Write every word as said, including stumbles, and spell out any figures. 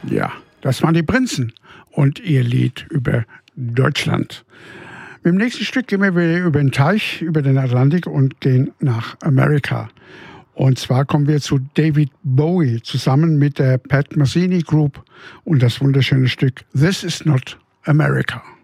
Ja, das waren die Prinzen und ihr Lied über Deutschland. Mit dem nächsten Stück gehen wir wieder über den Teich, über den Atlantik und gehen nach Amerika. Und zwar kommen wir zu David Bowie zusammen mit der Pat Metheny Group und das wunderschöne Stück This Is Not America.